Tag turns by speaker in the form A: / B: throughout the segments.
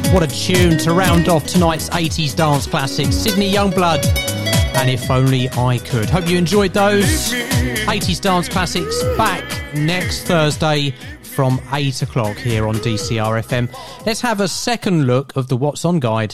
A: What a tune to round off tonight's 80s dance classics. Sydney Youngblood and If Only I Could. Hope you enjoyed those. 80s dance classics back next Thursday from 8 o'clock here on DCR FM. Let's have a second look of the What's On guide.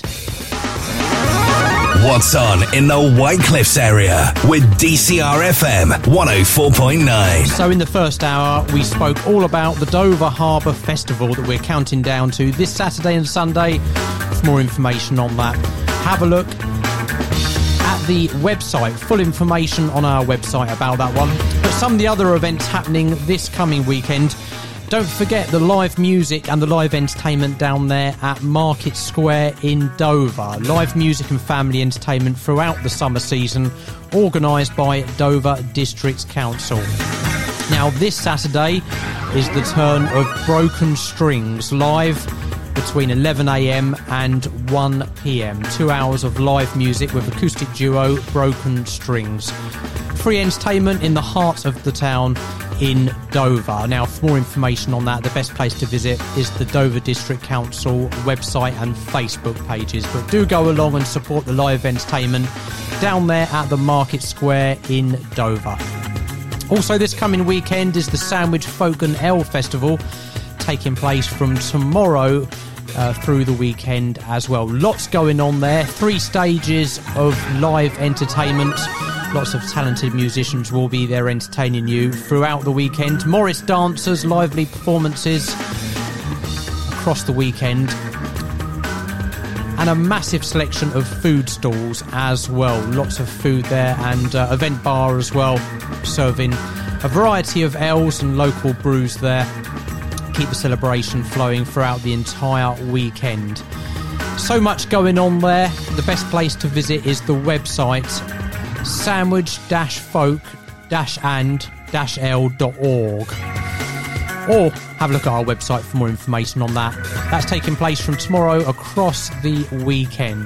B: What's on in the White Cliffs area with DCR FM 104.9.
A: So in the first hour, we spoke all about the Dover Harbour Festival that we're counting down to this Saturday and Sunday. For more information on that, have a look at the website. Full information on our website about that one. But some of the other events happening this coming weekend. Don't forget the live music and the live entertainment down there at Market Square in Dover. Live music and family entertainment throughout the summer season, organised by Dover District Council. Now, this Saturday is the turn of Broken Strings, live between 11 a.m. and 1 p.m. 2 hours of live music with acoustic duo Broken Strings. Free entertainment in the heart of the town in Dover. Now, for more information on that, the best place to visit is the Dover District Council website and Facebook pages. But do go along and support the live entertainment down there at the Market Square in Dover. Also, this coming weekend is the Sandwich Folk and Ale Festival, taking place from tomorrow through the weekend as well. Lots going on there. 3 stages of live entertainment. Lots of talented musicians will be there entertaining you throughout the weekend. Morris dancers, lively performances across the weekend. And a massive selection of food stalls as well. Lots of food there, and event bar as well, serving a variety of ales and local brews there. Keep the celebration flowing throughout the entire weekend. So much going on there. The best place to visit is the website sandwich-folk-and-l.org, or have a look at our website for more information on that. That's taking place from tomorrow across the weekend.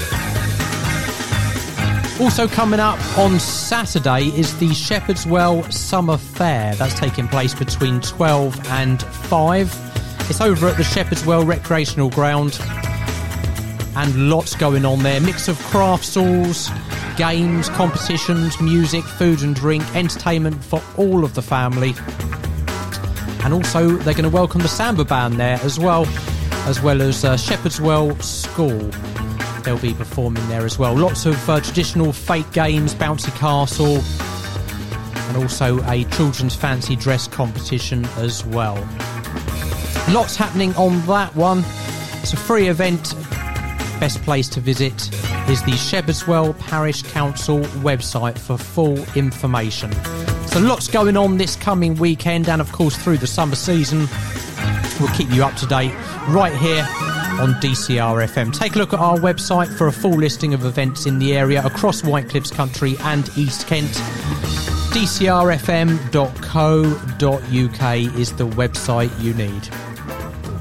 A: Also coming up on Saturday is the Shepherd's Well Summer Fair. That's taking place between 12 and 5. It's over at the Shepherd's Well Recreational Ground, and lots going on there. Mix of craft stalls, games, competitions, music, food and drink, entertainment for all of the family. And also they're going to welcome the Samba Band there as well as Shepherd's Well School. They'll be performing there as well. Lots of traditional fake games, bouncy castle, and also a children's fancy dress competition as well. Lots happening on that one. It's a free event. Best place to visit is the Shepherd's Well Parish Council website for full information. So lots going on this coming weekend, and of course through the summer season. We'll keep you up to date right here on DCR FM. Take a look at our website for a full listing of events in the area across White Cliffs Country and East Kent. DCRFM.co.uk is the website you need.